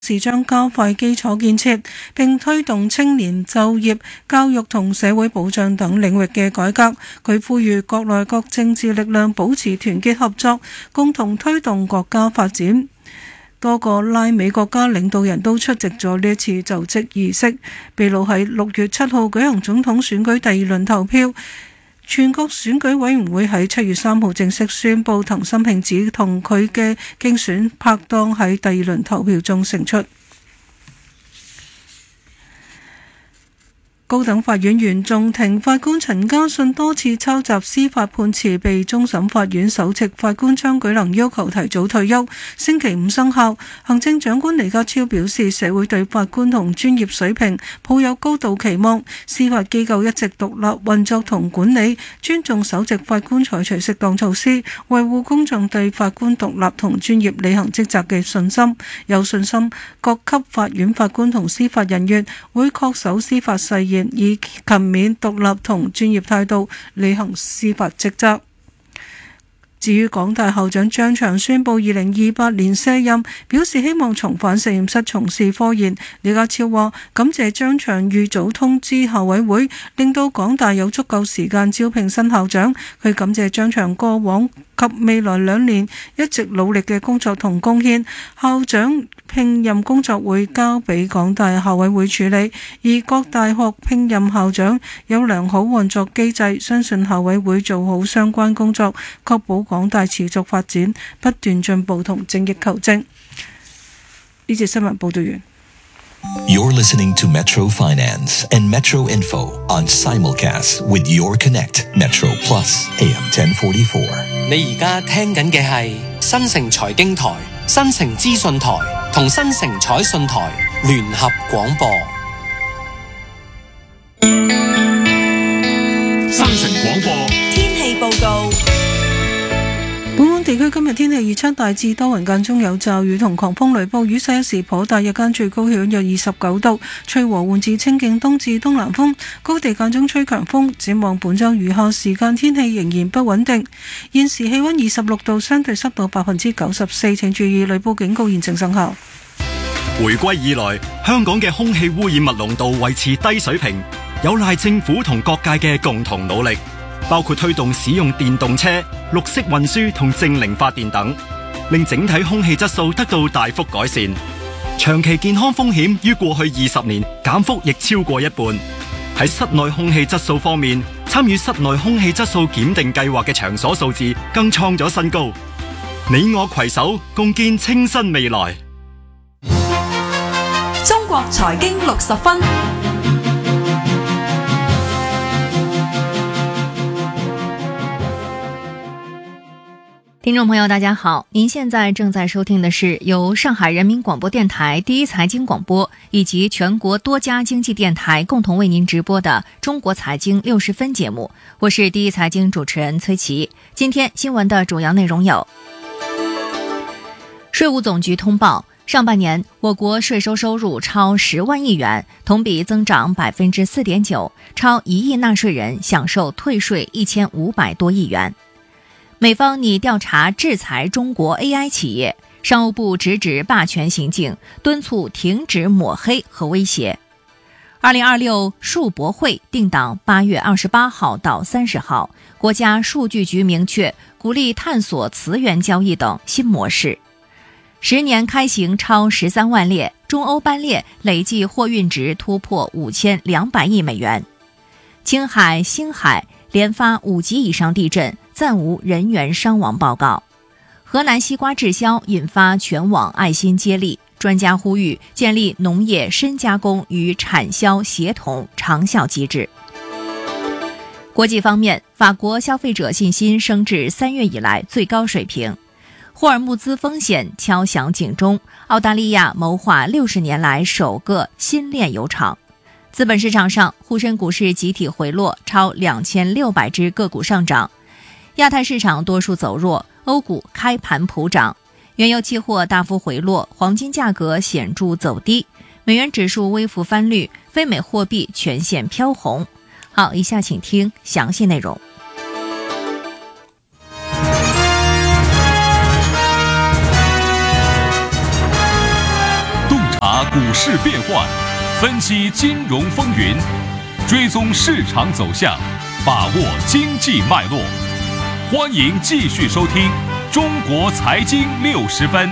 時將加快基礎建設，並推動青年就業、教育同社會保障等領域嘅改革。佢呼籲國內各政治力量保持團結合作，共同推動國家發展。多個拉美國家領導人都出席咗呢一次就職儀式。秘魯喺6月7號舉行總統選舉第2輪投票。全國選舉委員會喺7月3號正式宣布藤森慶子同佢嘅競選拍檔喺第2輪投票中勝出。高等法院原訟庭法官陳家信多次抄襲司法判詞，被終審法院首席法官張舉能要求提早退休，星期5生效。行政長官李家超表示，社會對法官同專業水平抱有高度期望，司法機構一直獨立運作同管理，尊重首席法官採取適當措施，維護公眾對法官獨立同專業履行職責嘅信心。有信心各級法院法官同司法人員會恪守司法誓言，以勤勉、獨立同專業態度履行司法職責。至於港大校長張翔宣布2028年卸任，表示希望重返實驗室從事科研。李家超話感謝張翔預早通知校委會，令到港大有足夠時間招聘新校長。佢感謝張翔過往及未來2年一直努力嘅工作同貢獻，校長聘任工作會交俾港大校委會處理，而各大學聘任校長有良好運作機制，相信校委會做好相關工作，確保港大持續發展、不斷進步同精益求精。呢節新聞報道完。 You're listening to Metro Finance and Metro Info on simulcast with Your Connect Metro Plus AM 1044。 你而家聽緊嘅係新城財經台、新城資訊台同新城彩訊台聯合廣播。 新城廣播天氣報告。 本港地區今日天氣預測大致多雲，間中有驟雨同狂風雷暴，雨勢一時頗大，日間最高氣溫約29度，吹和緩至清勁東至東南風，高地間中吹強風。展望本週餘下時間天氣仍然不穩定。現時氣溫26度，相對濕度94%，請注意雷暴警告現正生效。 回歸以來，香港嘅空氣污染物濃度維持低水平，有賴政府同各界嘅共同努力，包括推動使用電動車、綠色運輸同淨零發電等，令整體空氣質素得到大幅改善。長期健康風險於過去20年減幅亦超過一半。喺室內空氣質素方面，參與室內空氣質素檢定計劃嘅場所數字更創咗新高。你我攜手共建清新未來。 中國財經60分。 听众朋友大家好，您现在正在收听的是由上海人民广播电台第一财经广播以及全国多家经济电台共同为您直播的中国财经60分节目，我是第一财经主持人崔琦。今天新闻的主要内容有：税务总局通报，上半年我国税收收入超10万亿元，同比增长 4.9%， 超1亿纳税人享受退税1500多亿元。美方拟调查制裁中国 AI 企业，商务部直指霸权行径，敦促停止抹黑和威胁。2026数博会定档8月28号到30号，国家数据局明确鼓励探索磁源交易等新模式。10年开行超13万列，中欧班列累计货运值突破5200亿美元。青海、星海连发5级以上地震，暂无人员伤亡报告。河南西瓜滞销引发全网爱心接力，专家呼吁建立农业深加工与产销协同长效机制。国际方面，法国消费者信心升至3月以来最高水平。霍尔木兹风险敲响警钟，澳大利亚谋划60年来首个新炼油厂。资本市场上，沪深股市集体回落，超2600只个股上涨。亚太市场多数走弱，欧股开盘普涨。原油期货大幅回落，黄金价格显著走低，美元指数微幅翻绿，非美货币全线飘红。好，以下请听详细内容。 察股市变幻，分析金融风云，追踪市场走向，把握经济脉络。欢迎继续收听《中国财经60分》。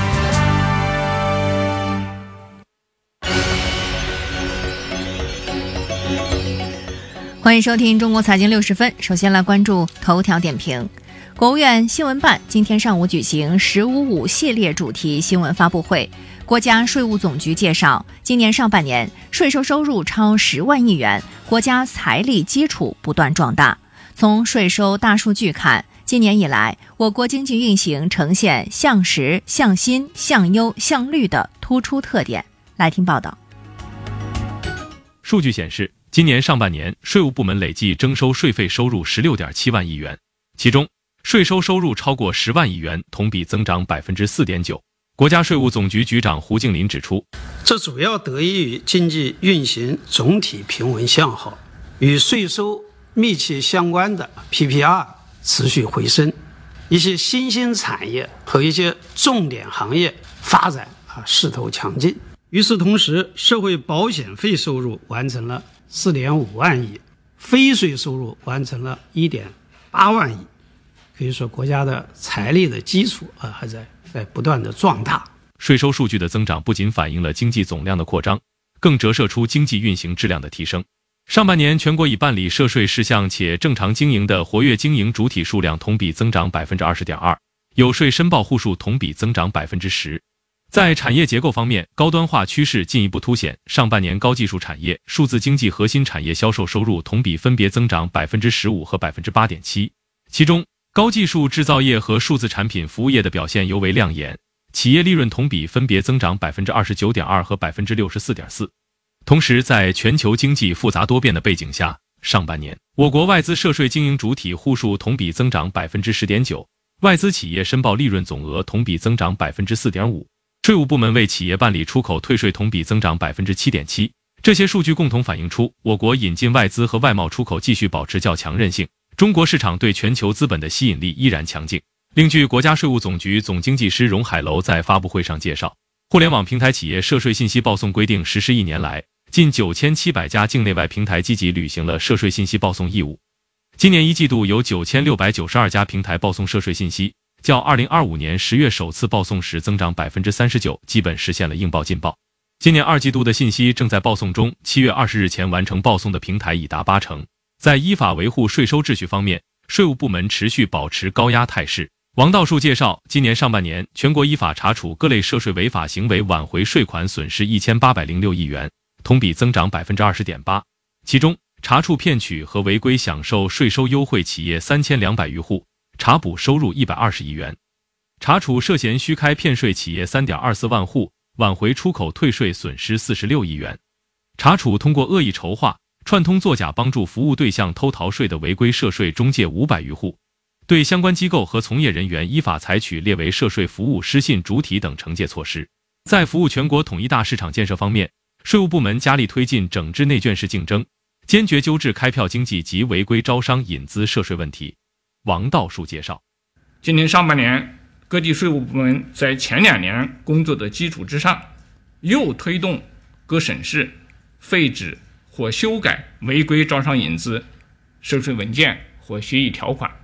欢迎收听《中国财经60分》。首先来关注头条点评。国务院新闻办今天上午举行“1055”系列主题新闻发布会。国家税务总局介绍，今年上半年税收收入超10万亿元，国家财力基础不断壮大。从税收大数据看，今年以来，我国经济运行呈现向实、向新、向优、向绿的突出特点。来听报道。 数据显示，今年上半年，税务部门累计征收税费收入16.7万亿元，其中税收收入超过10万亿元，同比增长 4.9%。国家税务总局局长胡静林指出， 这主要得益于经济运行总体平稳向好，与税收密切相关的 PPR 持续回升，一些新兴产业和一些重点行业发展势头强劲。与此同时，社会保险费收入完成了4.5万亿，非税收入完成了1.8万亿。可以说，国家的财力的基础还在不断的壮大。 税收数据的增长不仅反映了经济总量的扩张，更折射出经济运行质量的提升。上半年，全国已办理涉税事项且正常经营的活跃经营主体数量同比增长 20.2%， 有税申报户数同比增长 10%。在产业结构方面，高端化趋势进一步凸显。上半年高技术产业、数字经济核心产业销售收入同比分别增长 15% 和 8.7%， 其中高技术制造业和数字产品服务业的表现尤为亮眼，企业利润同比分别增长 29.2% 和 64.4%。同时，在全球经济复杂多变的背景下，上半年我国外资涉税经营主体户数同比增长 10.9%， 外资企业申报利润总额同比增长 4.5%。税务部门为企业办理出口退税同比增长 7.7%。 这些数据共同反映出我国引进外资和外贸出口继续保持较强韧性，中国市场对全球资本的吸引力依然强劲。另据国家税务总局总经济师荣海楼在发布会上介绍，互联网平台企业涉税信息报送规定实施1年来，近9700家境内外平台积极履行了涉税信息报送义务。今年一季度有9692家平台报送涉税信息，较2025年10月首次报送时增长 39%， 基本实现了应报尽报。今年二季度的信息正在报送中，7月20日前完成报送的平台已达80%。在依法维护税收秩序方面，税务部门持续保持高压态势。王道树介绍，今年上半年，全国依法查处各类涉税违法行为挽回税款损失1806亿元，同比增长 20.8%。其中，查处骗取和违规享受税收优惠企业3200余户，查补收入120亿元；查处涉嫌虚开骗税企业3.24万户，挽回出口退税损失46亿元；查处通过恶意筹划、串通作假帮助服务对象偷逃税的违规涉税中介500余户；对相关机构和从业人员依法采取列为涉税服务失信主体等惩戒措施。在服务全国统一大市场建设方面，税务部门加力推进整治内卷式竞争，坚决纠治开票经济及违规招商引资涉税问题。王道树介绍， 今年上半年，各地税务部门在前2年工作的基础之上，又推动各省市废止或修改违规招商引资涉税文件或协议条款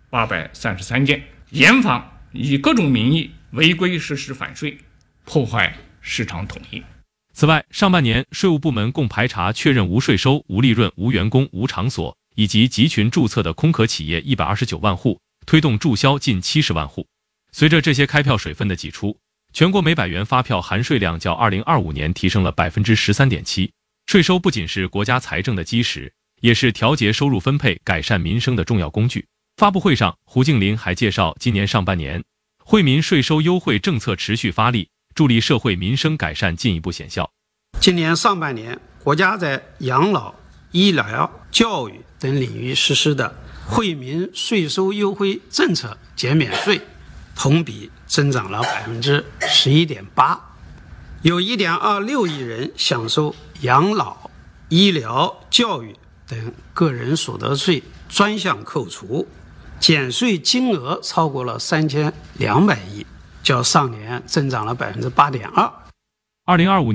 833件，严防以各种名义违规实施反税，破坏市场统一。 此外，上半年税务部门共排查确认无税收、无利润、无员工、无场所以及集群注册的空壳企业129万户，推动注销近70万户。随着这些开票水分的挤出，全国每100元发票含税量较2025年提升了 13.7%。税收不仅是国家财政的基石，也是调节收入分配、改善民生的重要工具。发布会上，胡静林还介绍，今年上半年，惠民税收优惠政策持续发力，助力社会民生改善进一步显效。 今年上半年，国家在养老、医疗、教育等领域实施的惠民税收优惠政策减免税，同比增长了 11.8%， 有 1.26 亿人享受养老、医疗、教育等个人所得税专项扣除，减税金额超过了3200亿，较上年增长了 8.2%。 2025